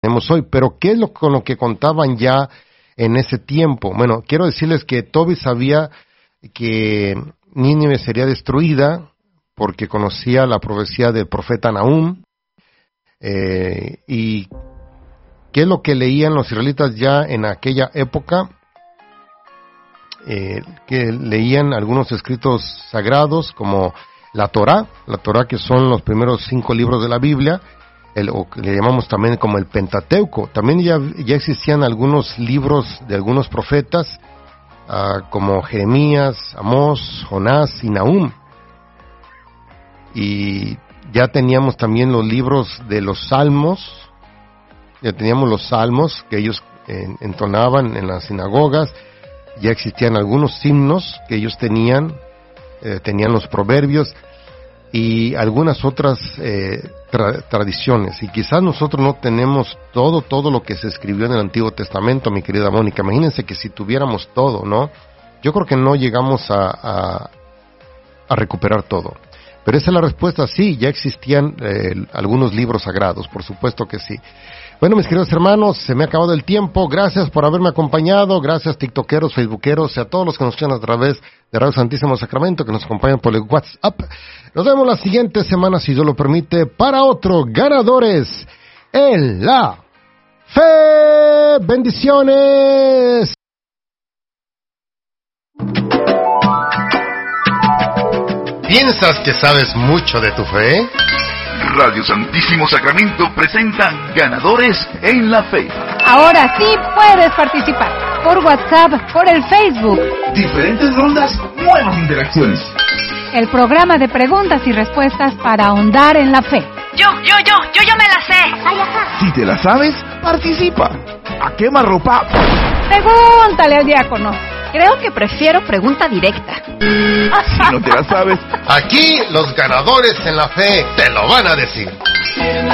tenemos hoy. Pero ¿qué es con lo que contaban ya en ese tiempo? Bueno, quiero decirles que Tobit sabía que Nínive sería destruida porque conocía la profecía del profeta Nahum. ¿Y qué es lo que leían los israelitas ya en aquella época? Que leían algunos escritos sagrados como la Torá que son los primeros 5 libros de la Biblia, o que le llamamos también como el Pentateuco. También ya existían algunos libros de algunos profetas, como Jeremías, Amós, Jonás y Nahum. Y ya teníamos también los libros de los salmos, ya teníamos los salmos que ellos entonaban en las sinagogas. Ya existían algunos himnos que ellos tenían los proverbios y algunas otras tradiciones. Y quizás nosotros no tenemos todo lo que se escribió en el Antiguo Testamento, mi querida Mónica. Imagínense que si tuviéramos todo, ¿no? Yo creo que no llegamos a recuperar todo. Pero esa es la respuesta, sí, ya existían algunos libros sagrados, por supuesto que sí. Bueno, mis queridos hermanos, se me ha acabado el tiempo. Gracias por haberme acompañado. Gracias, tiktokeros, facebookeros y a todos los que nos escuchan a través de Radio Santísimo Sacramento, que nos acompañan por el WhatsApp. Nos vemos la siguiente semana, si Dios lo permite, para otro Ganadores en la Fe. ¡Bendiciones! ¿Piensas que sabes mucho de tu fe? Radio Santísimo Sacramento presenta Ganadores en la Fe. Ahora sí puedes participar. Por WhatsApp, por el Facebook. Diferentes rondas, nuevas interacciones. El programa de preguntas y respuestas para ahondar en la fe. Yo me la sé. Si te la sabes, participa. ¿A quemarropa? Pregúntale al diácono. Creo que prefiero pregunta directa. Si no te la sabes, aquí los ganadores en la fe te lo van a decir.